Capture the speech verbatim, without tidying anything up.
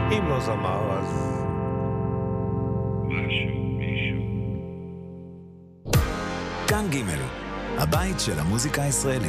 אם לא זמר, אז... משהו, מישהו. כאן ג' הבית של המוזיקה הישראלית.